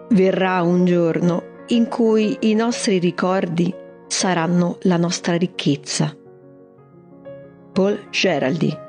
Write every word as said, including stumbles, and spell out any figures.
Verrà un giorno in cui i nostri ricordi saranno la nostra ricchezza. Paul Géraldy.